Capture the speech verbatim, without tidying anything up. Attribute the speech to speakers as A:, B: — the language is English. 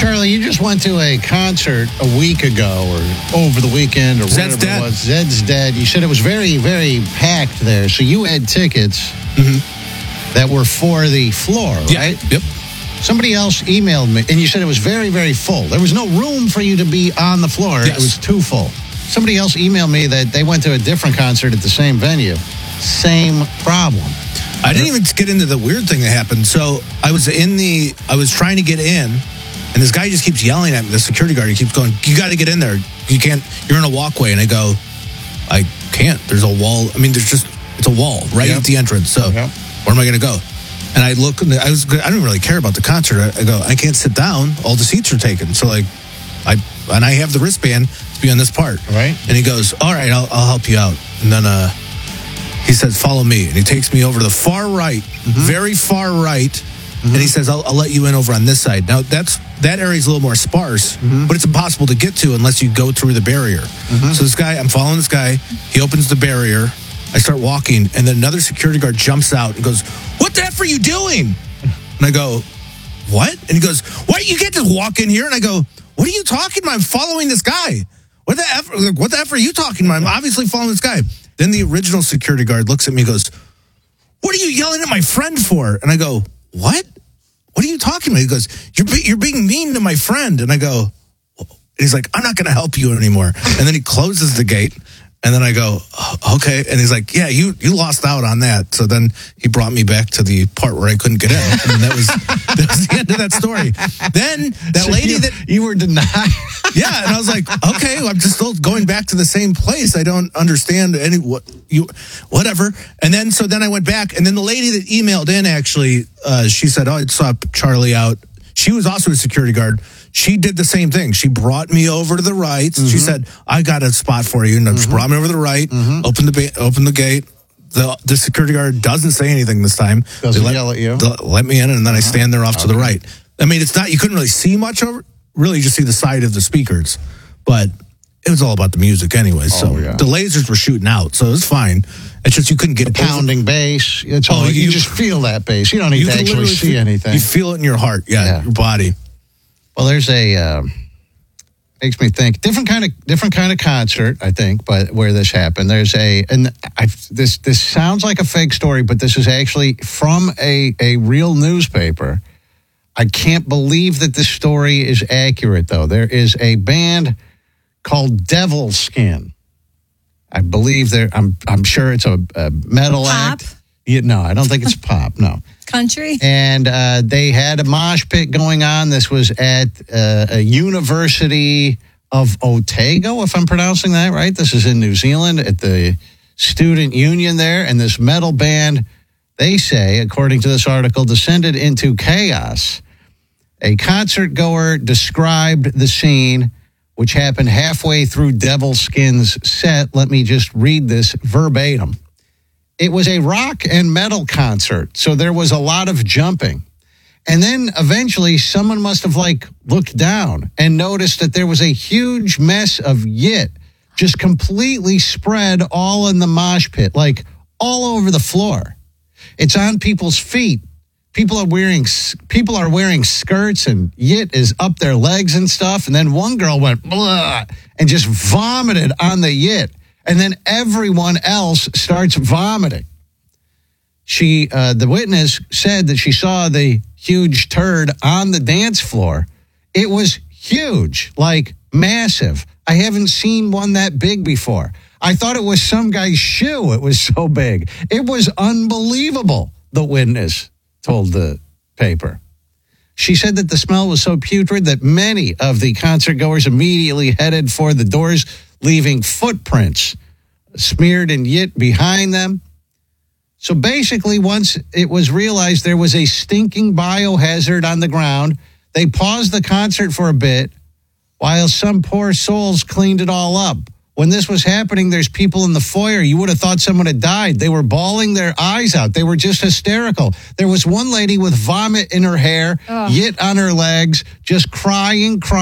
A: Charlie, you just went to a concert a week ago or over the weekend or
B: Zed's
A: whatever
B: dead.
A: it was. Zed's dead. You said it was very, very packed there. So you had tickets
B: Mm-hmm.
A: that were for the floor,
B: Yeah.
A: right?
B: Yep.
A: Somebody else emailed me, and you said it was very, very full. There was no room for you to be on the floor.
B: Yes.
A: It was too full. Somebody else emailed me that they went to a different concert at the same venue. Same problem.
B: I didn't even get into the weird thing that happened. So I was in the, I was trying to get in, and this guy just keeps yelling at me. The security guard, he keeps going, "You got to get in there. You can't. You're in a walkway." And I go, "I can't. There's a wall. I mean, there's just it's a wall right
A: Yep.
B: at the entrance. So
A: Yep.
B: where am I going to go?" And I look, and I was, I don't really care about the concert. I, I go, I can't sit down. All the seats are taken. So like, I and I have the wristband to be on this part.
A: Right.
B: And he goes, "All right, I'll, I'll help you out." And then uh, he says, "Follow me." And he takes me over to the far right, very far right. And he says, I'll, I'll let you in over on this side. Now, that's that area is a little more sparse, but it's impossible to get to unless you go through the barrier. So this guy, I'm following this guy. He opens the barrier. I start walking, and then another security guard jumps out and goes, "What the F are you doing?" And I go, "What?" And he goes, "What? You can't just walk in here." And I go, "What are you talking about? I'm following this guy. What the F, like, what the F are you talking about? I'm obviously following this guy." Then the original security guard looks at me and goes, "What are you yelling at my friend for?" And I go, "What? What are you talking about?" He goes, You're, be- you're being mean to my friend. And I go, and he's like, "I'm not going to help you anymore." And then he closes the gate. And then I go, "Oh, okay." And he's like, "Yeah, you, you lost out on that." So then he brought me back to the part where I couldn't get in. And that was, that was the end of that story. Then that
A: So
B: lady
A: you,
B: that...
A: you were denied.
B: Yeah, and I was like, okay, well, I'm just still going back to the same place. I don't understand any what you, whatever. And then so then I went back, and then the lady that emailed in actually, uh, she said, "Oh, I saw Charlie out." She was also a security guard. She did the same thing. She brought me over to the right. Mm-hmm. She said, "I got a spot for you," and mm-hmm. just brought me over to the right. Mm-hmm. Opened the ba- opened the gate. The the security guard doesn't say anything this time.
A: Doesn't
B: let,
A: yell at you.
B: Let me in, and then uh-huh. I stand there off okay. to the right. I mean, it's not. You couldn't really see much over. Really, you just see the side of the speakers, but it was all about the music anyway. So
A: oh, yeah.
B: the lasers were shooting out, so it was fine. It's just you couldn't get
A: the pounding bass. It's all
B: oh,
A: you,
B: you
A: just feel that bass. You don't need
B: you
A: to actually see
B: feel,
A: anything.
B: You feel it in your heart, yeah, yeah. your body.
A: Well, there's a uh, makes me think different kind of different kind of concert. I think, but where this happened, there's a and I, this this sounds like a fake story, but this is actually from a a real newspaper. I can't believe that this story is accurate, though. There is a band called Devil Skin. I believe they're. I'm. I'm sure it's a, a metal
C: pop?
A: act. Yeah, no, I don't think it's pop. No,
C: country.
A: And uh, they had a mosh pit going on. This was at uh, a University of Otago, if I'm pronouncing that right. This is in New Zealand at the Student Union there, and this metal band, they say, according to this article, descended into chaos. A concert goer described the scene, which happened halfway through Devil Skin's set. Let me just read this verbatim. It was a rock and metal concert, so there was a lot of jumping. And then eventually someone must have like looked down and noticed that there was a huge mess of yit just completely spread all in the mosh pit, like all over the floor. It's on people's feet. People are wearing people are wearing skirts, and yit is up their legs and stuff. And then one girl went blah and just vomited on the yit, and then everyone else starts vomiting. She, uh, the witness, said that she saw the huge turd on the dance floor. It was huge, like massive. I haven't seen one that big before. I thought it was some guy's shoe. It was so big. It was unbelievable. The witness told the paper. She said that the smell was so putrid that many of the concert goers immediately headed for the doors, leaving footprints smeared in yit behind them. So basically, once it was realized there was a stinking biohazard on the ground, they paused the concert for a bit while some poor souls cleaned it all up. When this was happening, there's people in the foyer. You would have thought someone had died. They were bawling their eyes out. They were just hysterical. There was one lady with vomit in her hair,
C: oh.
A: yit on her legs, just crying, crying.